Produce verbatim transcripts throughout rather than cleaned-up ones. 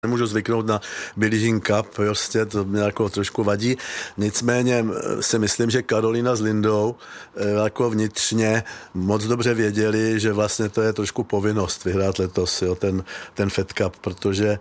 Nemůžu zvyknout na Billie Jean Cup, prostě to mě jako trošku vadí. Nicméně si myslím, že Karolína s Lindou jako vnitřně moc dobře věděli, že vlastně to je trošku povinnost vyhrát letos, jo, ten, ten Fed Cup, protože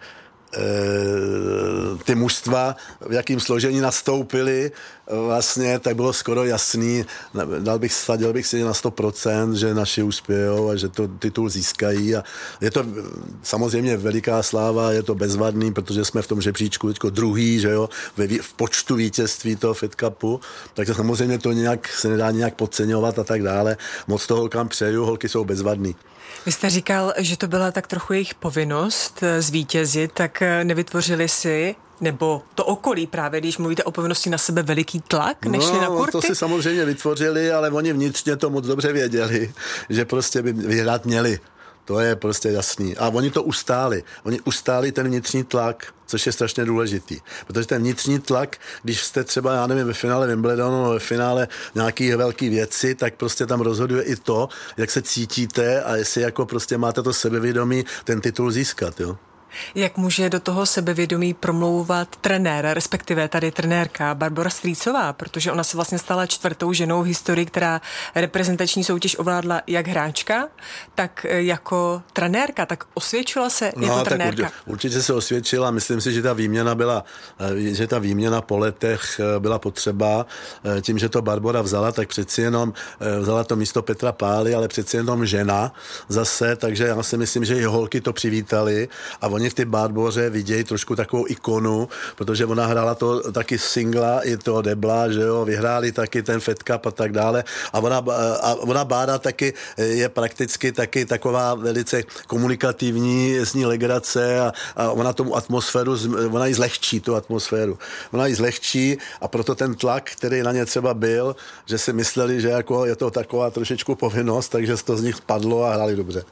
ty mužstva, v jakým složení nastoupili, vlastně tak bylo skoro jasný, dal bych, sadil bych si na sto procent, že naši uspějou a že to titul získají a je to samozřejmě veliká sláva, je to bezvadný, protože jsme v tom žebříčku teďko druhý, že jo, v počtu vítězství toho Fed Cupu, takže samozřejmě to nějak se nedá nějak podceňovat a tak dále. Moc to holkám přeju, holky jsou bezvadný. Vy jste říkal, že to byla tak trochu jejich povinnost zvítězit, tak nevytvořili si, nebo to okolí právě, když mluvíte o povinnosti na sebe, veliký tlak, než šli no, na kurty? To si samozřejmě vytvořili, ale oni vnitřně to moc dobře věděli, že prostě by vyhrát měli. To je prostě jasný. A oni to ustáli. Oni ustáli ten vnitřní tlak, což je strašně důležitý. Protože ten vnitřní tlak, když jste třeba, já nevím, ve finále Wimbledonu, ve finále nějaký velký věci, tak prostě tam rozhoduje i to, jak se cítíte a jestli jako prostě máte to sebevědomí ten titul získat, jo. Jak může do toho sebevědomí promlouvat trenér, respektive tady trenérka Barbora Strýcová, protože ona se vlastně stala čtvrtou ženou v historii, která reprezentační soutěž ovládla jak hráčka, tak jako trenérka, tak osvědčila se no, jako tak trenérka. Určitě, určitě se osvědčila, myslím si, že ta výměna byla, že ta výměna po letech byla potřeba, tím, že to Barbora vzala, tak přeci jenom vzala to místo Petra Pály, ale přeci jenom žena zase, takže já si myslím, že i holky to přivítali a oni v té Barboře vidějí trošku takovou ikonu, protože ona hrála to taky singla i toho debla, že jo, vyhráli taky ten Fed Cup a tak dále a ona, a ona Bára taky je prakticky taky taková velice komunikativní, s ní legrace a, a ona tomu atmosféru, ona ji zlehčí tu atmosféru. Ona ji zlehčí a proto ten tlak, který na ně třeba byl, že si mysleli, že jako je to taková trošičku povinnost, takže to z nich spadlo a hráli dobře.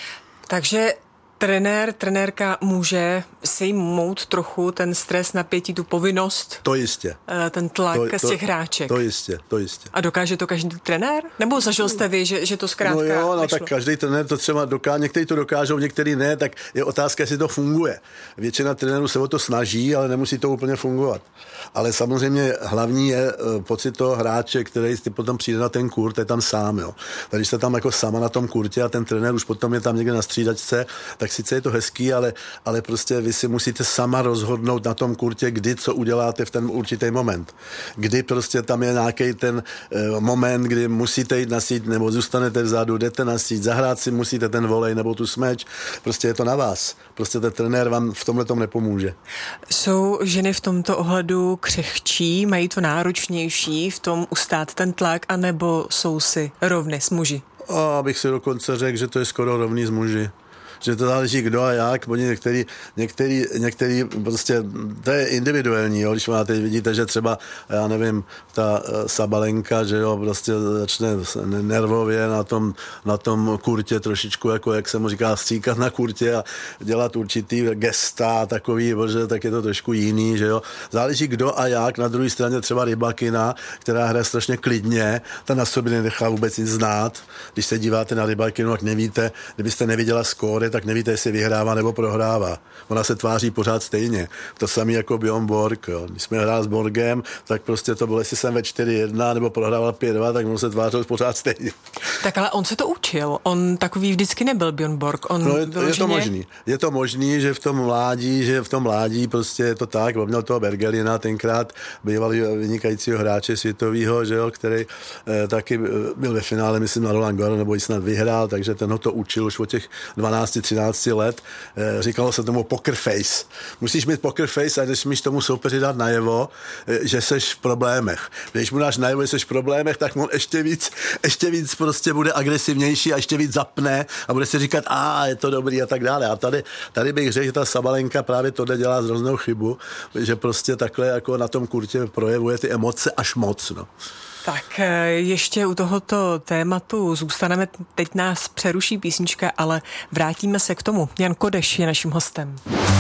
Takže trenér, trenérka může sejmout trochu ten stres, napětí, tu povinnost? To jistě. Ten tlak to, z těch hráček? To jistě, to jistě. A dokáže to každý trenér? Nebo zažil jste vy, že, že to zkrátka No jo, no nešlo? tak každý trenér to třeba dokáže, někteří to dokážou, někteří ne, tak je otázka, jestli to funguje. Většina trenérů se o to snaží, ale nemusí to úplně fungovat. Ale samozřejmě hlavní je pocit toho hráče, který potom přijde na ten kurt, je tam sám, jo. Když jste tam jako sama na tom kurtě a ten trenér už potom je tam někde na střídačce, tak sice je to hezký, ale, ale prostě vy si musíte sama rozhodnout na tom kurtě, kdy co uděláte v ten určitý moment. Kdy prostě tam je nějaký ten uh, moment, kdy musíte jít na síť, nebo zůstanete vzadu, jdete na síť, zahrát si musíte ten volej nebo tu smeč. Prostě je to na vás. Prostě ten trenér vám v tomhle tom nepomůže. Jsou ženy v tomto ohledu křehčí, mají to náročnější v tom ustát ten tlak, anebo jsou si rovny s muži? A abych si dokonce řekl, že to je skoro rovný s muži. Že to záleží kdo a jak, oni některý, některý, některý prostě, to je individuální, jo, když máte, vidíte, že třeba, já nevím, ta Sabalenka, že jo, prostě začne nervově na tom, na tom kurtě trošičku, jako jak se mu říká, stříkat na kurtě a dělat určitý gesta a takový, protože tak je to trošku jiný, že jo. Záleží kdo a jak, na druhé straně třeba Rybakina, která hraje strašně klidně, ta na sobě nenechá vůbec nic znát. Když se díváte na Rybakinu, tak nevíte, kdybyste neviděla skóre, tak nevíte, jestli vyhrává nebo prohrává. Ona se tváří pořád stejně. To samé jako Bjorn Borg. Jo. Když jsme hráli s Borgem, tak prostě to bylo, jestli jsem ve čtyři jedna nebo prohrával pět dva, tak on se tvářil pořád stejně. Tak ale on se to učil. On takový vždycky nebyl Bjorn Borg. On no je, vyloženě... je to možný. Je to možný, že v tom mládí, že v tom mládí prostě je to tak. On měl toho Bergelina tenkrát, bývalý vynikajícího hráče světovýho, že jo, který eh, taky byl ve finále, myslím, na Roland Garros, nebo ji snad vyhrál, takže ten ho to učil už od těch dvanáct třináct let. E, říkalo se tomu poker face. Musíš mít poker face a když míš tomu soupeři dát najevo, e, že seš v problémech. Když mu dáš najevo, že seš v problémech, tak on ještě víc, ještě víc prostě bude agresivnější a ještě víc zapne a bude si říkat, a je to dobrý a tak dále. A tady, tady bych řekl, že ta Sabalenka právě tohle dělá hroznou chybu, že prostě takhle jako na tom kurtě projevuje ty emoce až moc. No. Tak ještě u tohoto tématu zůstaneme, teď nás přeruší písnička, ale vrátíme se k tomu. Jan Kodeš je naším hostem.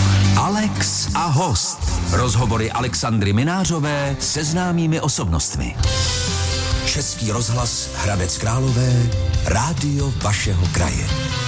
Alex a host. Rozhovory Alexandry Minářové se známými osobnostmi. Český rozhlas Hradec Králové, rádio vašeho kraje.